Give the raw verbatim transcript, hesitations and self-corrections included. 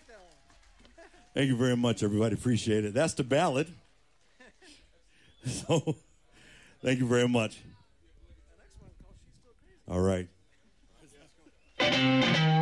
Thank you very much, everybody. Appreciate it. That's the ballad. So, thank you very much.